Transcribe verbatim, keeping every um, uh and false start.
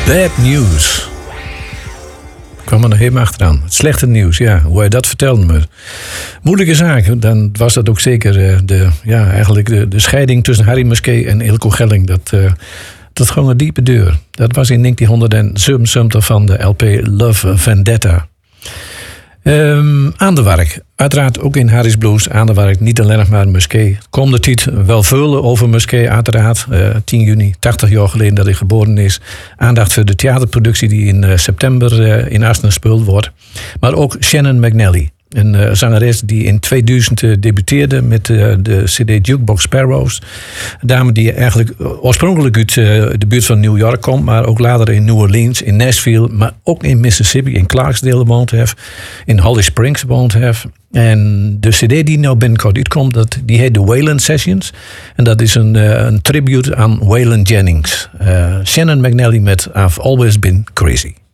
Bad News. Ik kwam er nog helemaal achteraan. Het slechte nieuws, ja. Hoe hij dat vertelde me. Moeilijke zaak. Dan was dat ook zeker de, ja, eigenlijk de, de scheiding tussen Harry Musquet en Eelco Gelling. Dat, uh, dat ging een diepe deur. Dat was in negentienhonderdzevenenzeventig van de L P Love Vendetta. Um, aan de werk. Uiteraard ook in Harry's Blues. Aan de werk, niet alleen nog maar Musquet. Kom de tijd wel veel over Musquet, uiteraard. Uh, tien juni, tachtig jaar geleden dat hij geboren is. Aandacht voor de theaterproductie die in uh, september uh, in Asten gespeeld wordt. Maar ook Shannon McNally. Een uh, zangeres die in tweeduizend uh, debuteerde met uh, de cd Jukebox Sparrows. Een dame die eigenlijk oorspronkelijk uit uh, de buurt van New York komt, maar ook later in New Orleans, in Nashville, maar ook in Mississippi, in Clarksdale woont heeft, in Holly Springs woont heeft. En de cd die nou binnenkort uitkomt, dat, die heet de Waylon Sessions. En dat is een, uh, een tribute aan Waylon Jennings. Uh, Shannon McNally met I've Always Been Crazy.